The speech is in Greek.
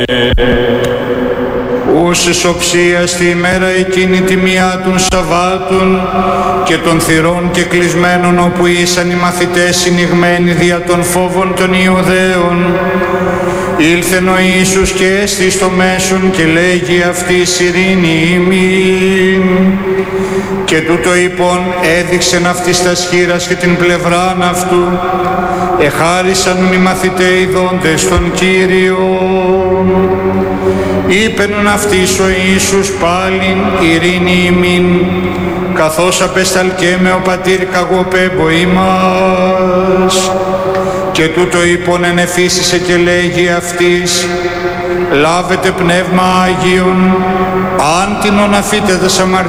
Ούσες οψίας τη ημέρα εκείνη τη μία των Σαββάτων και των θυρών και κλεισμένων, όπου ήσαν οι μαθητές συνηγμένοι δια των φόβων των Ιουδαίων, ήλθεν ο Ιησούς και έστη στο μέσον και λέγει αυτής ειρήνη ημίν. Και τούτο είπων έδειξεν αυτής τας χεῖρας και την πλευράν αυτού. Εχάρισαν οι μαθηταίοι δόντες τον Κύριον. Είπεν αυτής ο Ιησούς πάλιν ειρήνη ημίν, καθώς απεσταλκέμε ο πατήρ καγωπέμπο ημάς. Και τούτο είπον ενεφύσισε και λέγει αυτής, λάβετε πνεύμα Άγιον, αν τινον αφείτε τας αμαρτίας